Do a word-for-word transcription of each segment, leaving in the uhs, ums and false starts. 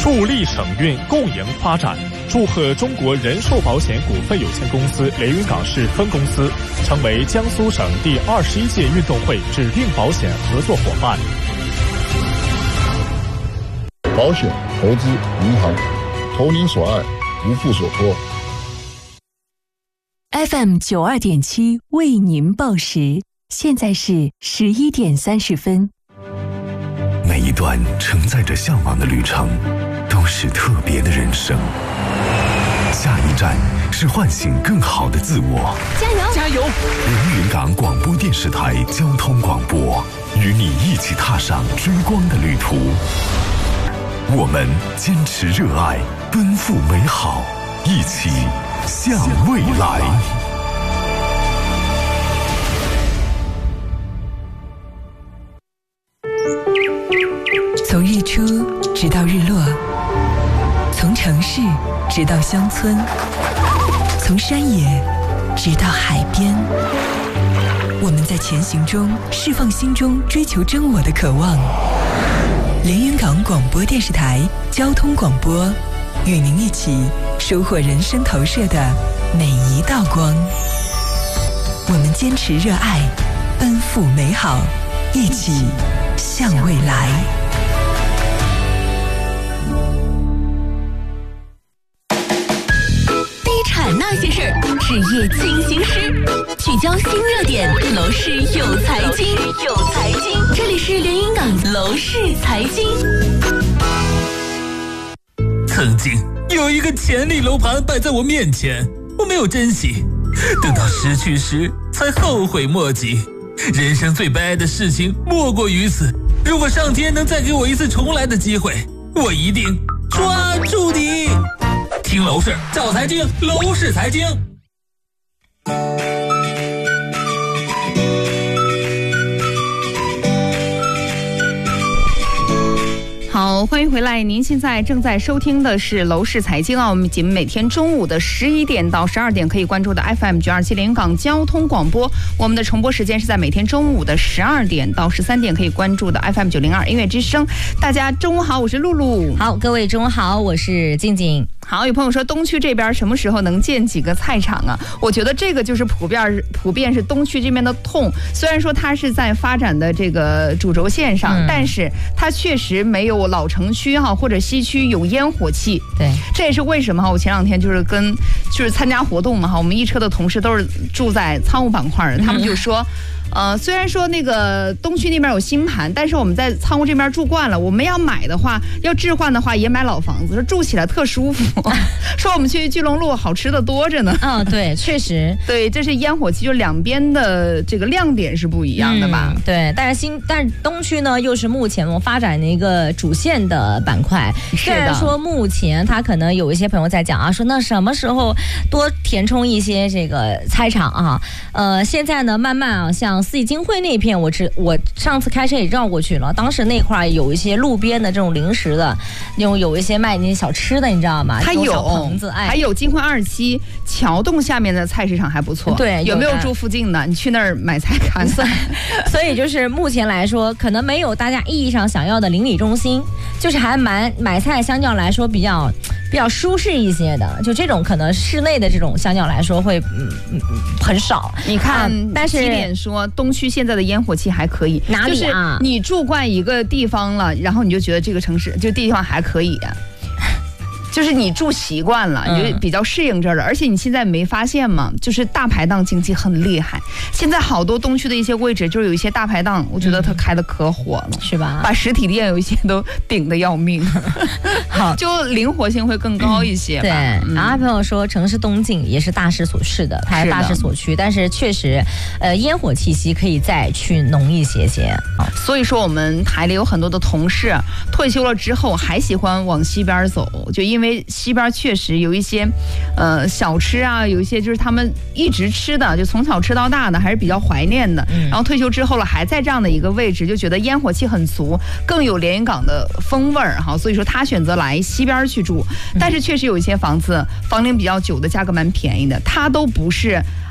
助力省运共赢发展。祝贺中国人寿保险股份有限公司连云港市分公司成为江苏省第二十一届运动会指定保险合作伙伴。 保险、投资、银行，投您所爱，无负所托。 F M 九二点七为您报时，现在是十一点三十分。 每一段承载着向往的旅程，都是特别的人生。下一站是唤醒更好的自我。 加油！加油！ 连云港广播电视台交通广播，与你一起踏上追光的旅途。我们坚持热爱，奔赴美好，一起向未来。 从日出直到日落，从城市直到乡村，从山野直到海边，我们在前行中释放心中追求真我的渴望。连云港广播电视台交通广播，与您一起收获人生投射的每一道光。我们坚持热爱，奔赴美好，一起向未来。 那些事儿，职业进行时，聚焦新热点，楼市有财经，有财经，这里是连云港楼市财经。 曾经有一个潜力楼盘摆在我面前，我没有珍惜，等到失去时才后悔莫及。人生最悲哀的事情莫过于此。如果上天能再给我一次重来的机会，我一定抓住你。听楼市找财经，楼市财经。 好，欢迎回来。您现在正在收听的是楼市财经啊，我们节目每天中午的十一点到十二点可以关注的 F M 九二七连云港交通广播。我们的重播时间是在每天中午的十二点到十三点可以关注的 F M 九零二音乐之声。大家中午好，我是露露。 好，各位中午好，我是静静。 好，有朋友说东区这边什么时候能建几个菜场啊？我觉得这个就是普遍普遍是东区这边的痛。虽然说它是在发展的这个主轴线上，嗯、但是它确实没有老城区哈或者西区有烟火气。 对， 这也是为什么哈。我前两天就是跟就是参加活动嘛哈，我们一车的同事都是住在仓务板块的，他们就说。呃，虽然说那个东区那边有新盘，但是我们在仓库这边住惯了，我们要买的话，要置换的话，也买老房子，说住起来特舒服。说我们去巨龙路好吃的多着呢。 嗯、哦，对，确实， 对，这是烟火气，就两边的这个亮点是不一样的吧？ 嗯、对，但是新，但是东区呢，又是目前我发展的一个主线的板块。虽然说目前它可能有一些朋友在讲啊，说那什么时候多填充一些这个菜场啊？呃，现在呢，慢慢啊，像四季金汇那片，我知我上次开车也绕过去了。当时那块有一些路边的这种零食的，那种有一些卖那些小吃的，你知道吗？ 它有棚子，哎， 还有金汇二期桥洞下面的菜市场还不错。 对， 有没有住附近的？你去那儿买菜看看。 所以就是目前来说，可能没有大家意义上想要的邻里中心，就是还蛮买菜相较来说比较比较舒适一些的。就这种可能室内的这种相较来说会嗯嗯很少。 你看， 嗯、但是起点说东区现在的烟火气还可以， 哪里啊？ 就是你住惯一个地方了，然后你就觉得这个城市就地方还可以、啊。就是你住习惯了，你就比较适应这儿了、嗯。而且你现在没发现吗？就是大排档经济很厉害。现在好多东区的一些位置，就是有一些大排档，我觉得它开的可火了， 是吧？ 把实体店有一些都顶得要命。好，就灵活性会更高一些吧。 嗯、对、 嗯， 然后朋友说城市东进也是大势所趋的，它是大势所趋，但是确实，呃，烟火气息可以再去浓一些些。 所以说，我们台里有很多的同事退休了之后还喜欢往西边走，就因为。因为西边确实有一些，呃，小吃啊，有一些就是他们一直吃的，就从小吃到大的，还是比较怀念的。嗯、然后退休之后了，还在这样的一个位置，就觉得烟火气很足，更有连云港的风味儿哈。所以说他选择来西边去住，但是确实有一些房子房龄比较久的，价格蛮便宜的，它都不是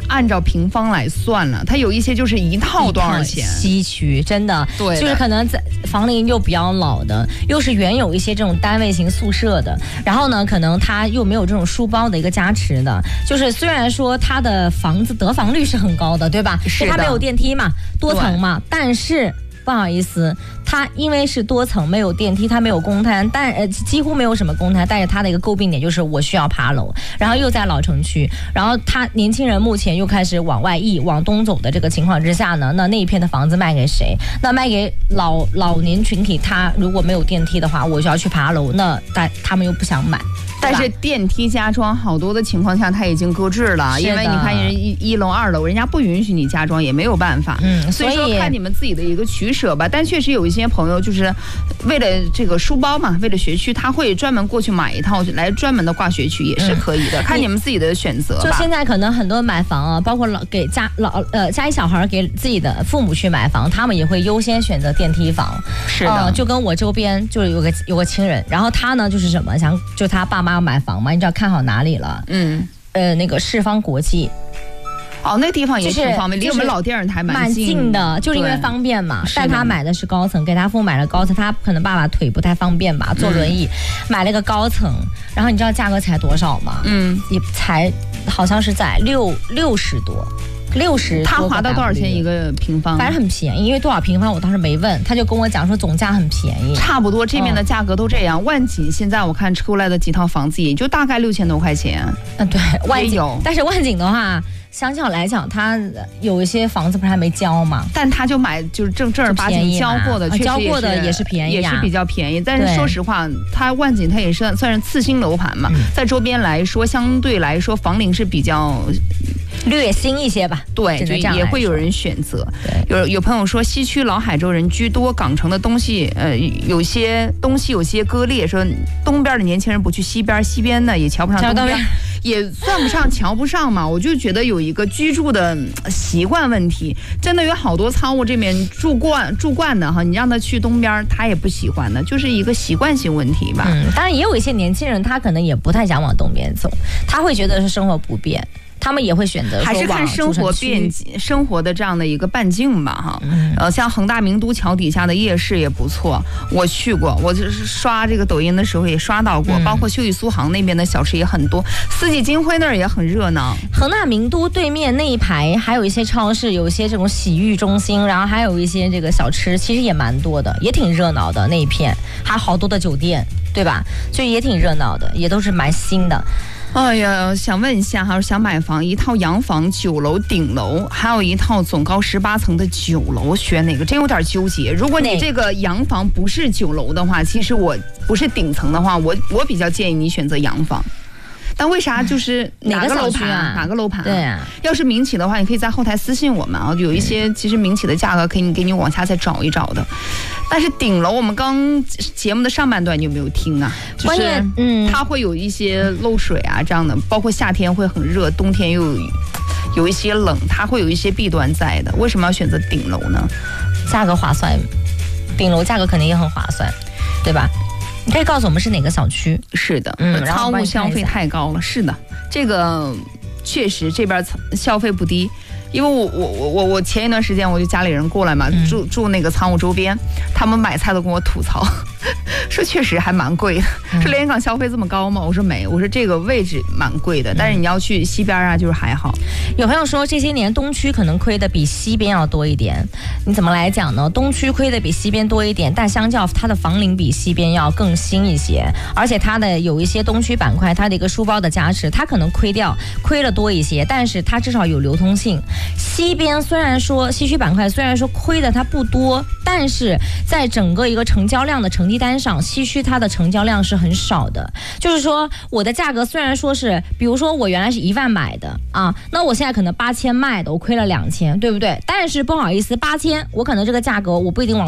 按照平方来算了，它有一些就是一套多少钱？ 西区真的， 对的， 就是可能在房龄又比较老的，又是原有一些这种单位型宿舍的，然后呢，可能它又没有这种书包的一个加持的，就是虽然说它的房子得房率是很高的，对吧？ 是的， 它没有电梯嘛，多层嘛，但是。不好意思，它因为是多层，没有电梯，它没有公摊，但呃几乎没有什么公摊，但是它的一个诟病点就是我需要爬楼，然后又在老城区，然后他年轻人目前又开始往外溢，往东走的这个情况之下呢，那那一片的房子卖给谁？那卖给老老年群体，他如果没有电梯的话，我就要去爬楼，那但他们又不想买。 但是电梯加装好多的情况下，它已经搁置了，因为你看人一一楼、二楼，人家不允许你加装，也没有办法。嗯，所以说看你们自己的一个取舍吧。但确实有一些朋友就是为了这个书包嘛，为了学区，他会专门过去买一套来专门的挂学区，也是可以的，嗯、看你们自己的选择吧。 就现在可能很多买房啊，包括老给家老呃家里小孩给自己的父母去买房，他们也会优先选择电梯房。 是的， 呃、就跟我周边就是有个有个亲人，然后他呢就是什么想就他爸妈要买房嘛，你知道看好哪里了？嗯，呃，那个世方国际。 哦，那地方也挺方便，离我们老电视台蛮近, 近的，就是因为方便嘛。但他买的是高层，给他父母买了高层，他可能爸爸腿不太方便吧，坐轮椅，嗯、买了个高层。然后你知道价格才多少吗？嗯，也才好像是在六六十多。六十， 他划到多少钱一个平方？ 反正很便宜，因为多少平方我当时没问，他就跟我讲说总价很便宜， 差不多这面的价格都这样。嗯、万锦现在我看出来的几套房子也就大概六千多块钱。 嗯，对，万锦，但是万锦的话，相较来讲，它有一些房子不是还没交嘛， 但他就买就是正正儿八经交过的，确实交过的也是便宜、啊， 也是比较便宜。但是说实话，它万锦它也是算是次新楼盘嘛，嗯、在周边来说，相对来说房龄是比较。 略新一些吧， 对，就也会有人选择。有有朋友说，西区老海州人居多，港城的东西，呃，有些东西有些割裂，说东边的年轻人不去西边，西边呢也瞧不上东边，也算不上瞧不上嘛。我就觉得有一个居住的习惯问题，真的有好多仓务这边住惯住惯的哈，你让他去东边，他也不喜欢的，就是一个习惯性问题吧。 嗯，当然也有一些年轻人，他可能也不太想往东边走，他会觉得是生活不便。他们也会选择， 还是看生活便生活的这样的一个半径吧，哈。嗯、呃，像恒大名都桥底下的夜市也不错，我去过，我就是刷这个抖音的时候也刷到过，嗯、包括秀艺苏杭那边的小吃也很多，四季金辉那儿也很热闹。 恒大名都对面那一排还有一些超市，有一些这种洗浴中心，然后还有一些这个小吃，其实也蛮多的，也挺热闹的那一片，还好多的酒店，对吧？就也挺热闹的，也都是蛮新的。 哎呀，想问一下哈，想买房，一套洋房九楼顶楼，还有一套总高十八层的九楼，选哪个？真有点纠结。如果你这个洋房不是九楼的话，其实我不是顶层的话，我我比较建议你选择洋房。但为啥就是哪个楼盘啊？哪个楼盘、啊？ 对啊， 要是民企的话，你可以在后台私信我们啊，有一些其实民企的价格可以给你往下再找一找的。但是顶楼，我们刚节目的上半段你有没有听啊？ 关键，嗯， 它会有一些漏水啊这样的，包括夏天会很热，冬天又有有一些冷，它会有一些弊端在的。为什么要选择顶楼呢？ 价格划算，顶楼价格肯定也很划算，对吧？你可以告诉我们是哪个小区？ 是的，嗯，仓务消费太高了。是的，这个确实这边消费不低。因为我我我我我前一段时间我就家里人过来嘛，嗯、住住那个仓务周边，他们买菜都跟我吐槽，说确实还蛮贵的。嗯、说连云港消费这么高吗？我说没，我说这个位置蛮贵的，但是你要去西边啊，就是还好。 有朋友说这些年东区可能亏的比西边要多一点，你怎么来讲呢？东区亏的比西边多一点，但相较它的房龄比西边要更新一些，而且它的有一些东区板块，它的一个书包的加持，它可能亏掉亏了多一些，但是它至少有流通性。西边虽然说西区板块虽然说亏的它不多，但是在整个一个成交量的成绩单上，西区它的成交量是很少的。就是说我的价格虽然说是，比如说我原来是一万买的啊，那我现在可能八千卖的，我亏了两千，对不对？但是不好意思，八千我可能这个价格我不一定往